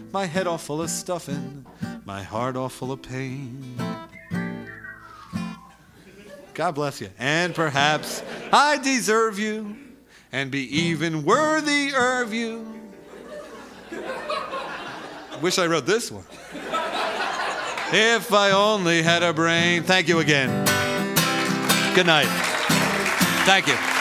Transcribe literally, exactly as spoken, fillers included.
my head all full of stuffing, my heart all full of pain. God bless you. And perhaps I deserve you and be even worthier of you. Wish I wrote this one. If I only had a brain. Thank you again. Good night. Thank you.